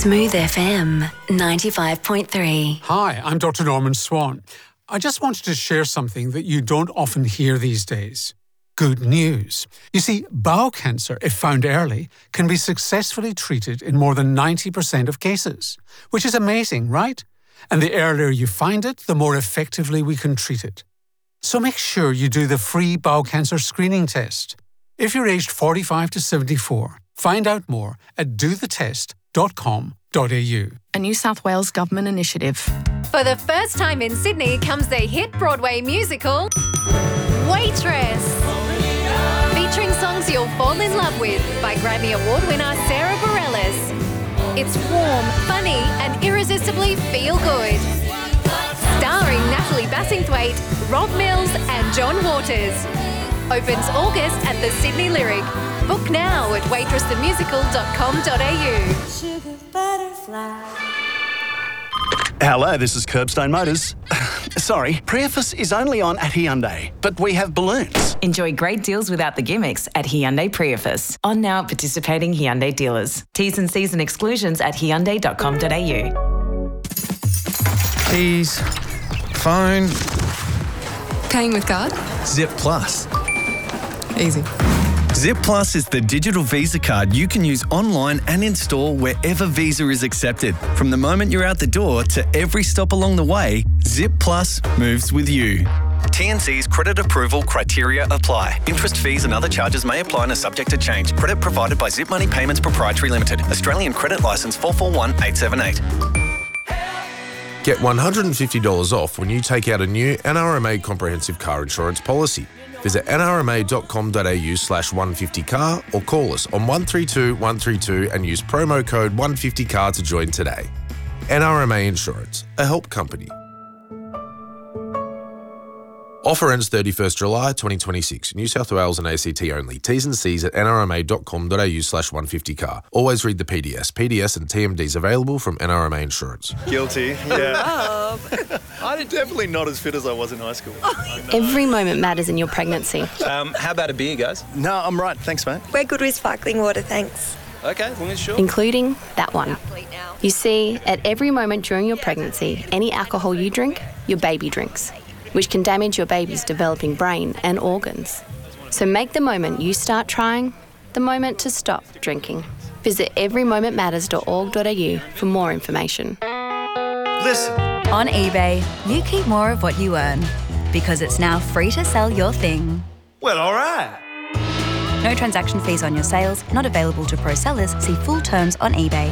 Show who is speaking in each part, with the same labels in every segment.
Speaker 1: Smooth FM 95.3.
Speaker 2: Hi, I'm Dr. Norman Swan. I just wanted to share something that you don't often hear these days. Good news. You see, bowel cancer, if found early, can be successfully treated in more than 90% of cases, which is amazing, right? And the earlier you find it, the more effectively we can treat it. So make sure you do the free bowel cancer screening test. If you're aged 45 to 74, find out more at dothetest.com.au.
Speaker 3: A New South Wales government initiative.
Speaker 4: For the first time in Sydney comes the hit Broadway musical, Waitress. Featuring songs you'll fall in love with by Grammy Award winner Sarah Bareilles. It's warm, funny and irresistibly feel-good. Starring Natalie Bassingthwaite, Rob Mills and John Waters. Opens August at the Sydney Lyric. Book now at waitressthemusical.com.au.
Speaker 5: Sugar butterfly.
Speaker 6: Hello, this is Curbstone Motors. Sorry, Prius is only on at Hyundai, but we have balloons.
Speaker 7: Enjoy great deals without the gimmicks at Hyundai Prius. On now at participating Hyundai dealers. T's and C's and exclusions at hyundai.com.au.
Speaker 8: Keys, phone.
Speaker 3: Paying with card?
Speaker 8: Zip Plus.
Speaker 3: Easy.
Speaker 8: Zip Plus is the digital Visa card you can use online and in store wherever Visa is accepted. From the moment you're out the door to every stop along the way, Zip Plus moves with you. TNC's credit approval criteria apply. Interest, fees and other charges may apply and are subject to change. Credit provided by Zip Money Payments Proprietary Limited. Australian Credit Licence 441878.
Speaker 9: Get $150 off when you take out a new NRMA comprehensive car insurance policy. Visit nrma.com.au/150car or call us on 132 132 and use promo code 150car to join today. NRMA Insurance, a help company. Offer ends 31st July 2026. New South Wales and ACT only. T's and C's at nrma.com.au/150car. Always read the PDS. PDS and TMDs available from NRMA Insurance.
Speaker 10: Guilty, yeah. I'm definitely not as fit as I was in high school.
Speaker 11: Every moment matters in your pregnancy.
Speaker 10: How about a beer, guys? No, I'm right. Thanks, mate.
Speaker 12: We're good with sparkling water, thanks.
Speaker 10: Okay, as long as sure.
Speaker 11: Including that one. You see, at every moment during your pregnancy, any alcohol you drink, your baby drinks, which can damage your baby's developing brain and organs. So make the moment you start trying the moment to stop drinking. Visit everymomentmatters.org.au for more information.
Speaker 13: Listen. On eBay, you keep more of what you earn because it's now free to sell your thing.
Speaker 10: Well, all right.
Speaker 13: No transaction fees on your sales, not available to pro sellers. See full terms on eBay.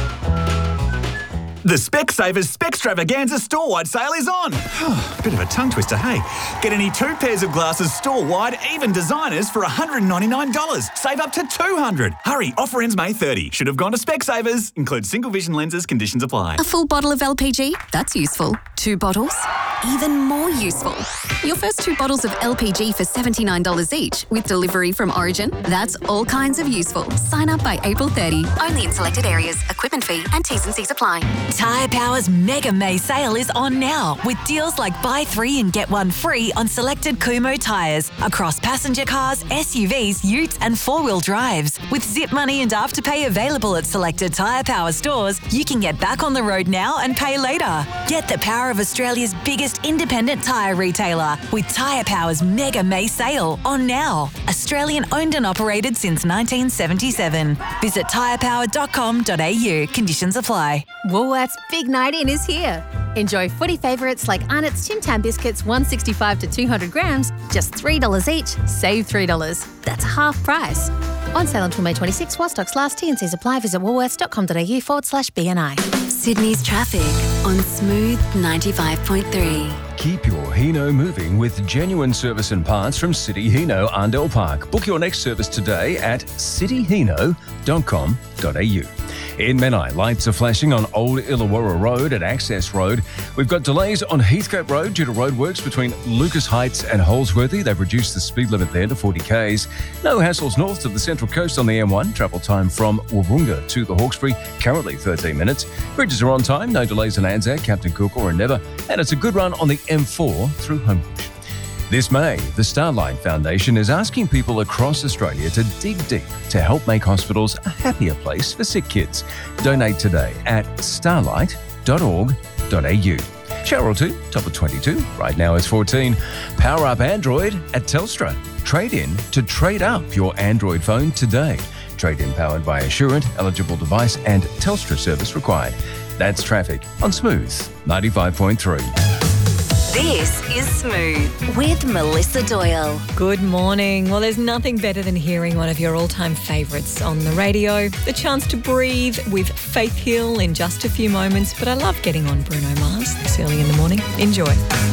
Speaker 14: The Specsavers Specstravaganza store-wide sale is on. Bit of a tongue twister, hey? Get any 2 pairs of glasses store-wide, even designers, for $199. Save up to $200. Hurry, offer ends May 30. Should have gone to Specsavers. Includes single vision lenses, conditions apply.
Speaker 15: A full bottle of LPG? That's useful. 2 bottles? Even more useful. Your first 2 bottles of LPG for $79 each with delivery from Origin? That's all kinds of useful. Sign up by April 30. Only in selected areas. Equipment fee and T's and C's apply.
Speaker 16: Tyre Power's Mega May sale is on now with deals like buy 3 and get 1 free on selected Kumho tyres across passenger cars, SUVs, utes and 4-wheel drives. With Zip Money and Afterpay available at selected Tyre Power stores, you can get back on the road now and pay later. Get the power of Australia's biggest independent tyre retailer with Tyre Power's Mega May sale on now. Australian owned and operated since 1977. Visit tyrepower.com.au. Conditions apply.
Speaker 4: Woolworths Big Night In is here. Enjoy footy favourites like Arnott's Tim Tam biscuits, 165 to 200 grams, just $3 each. Save $3. That's half price. On sale until May 26 while stocks last. T&Cs apply. Visit woolworths.com.au/BNI.
Speaker 1: Sydney's traffic on Smooth 95.3.
Speaker 17: Keep your Hino moving with genuine service and parts from City Hino, Arndell Park. Book your next service today at cityhino.com.au. In Menai, lights are flashing on Old Illawarra Road at Access Road. We've got delays on Heathcote Road due to roadworks between Lucas Heights and Holsworthy. They've reduced the speed limit there to 40 k's. No hassles north to the Central Coast on the M1. Travel time from Wahroonga to the Hawkesbury, currently 13 minutes. Bridges are on time. No delays on Anzac, Captain Cook or Endeavour. And it's a good run on the M4 through Homebush. This May, the Starlight Foundation is asking people across Australia to dig deep to help make hospitals a happier place for sick kids. Donate today at starlight.org.au. Cheryl 2, top of 22. Right now it's 14. Power up Android at Telstra. Trade in to trade up your Android phone today. Trade in powered by Assurant, eligible device and Telstra service required. That's traffic on Smooth 95.3.
Speaker 1: This is Smooth with Melissa Doyle.
Speaker 18: Good morning. Well, there's nothing better than hearing one of your all-time favourites on the radio. The chance to breathe with Faith Hill in just a few moments, but I love getting on Bruno Mars this early in the morning. Enjoy.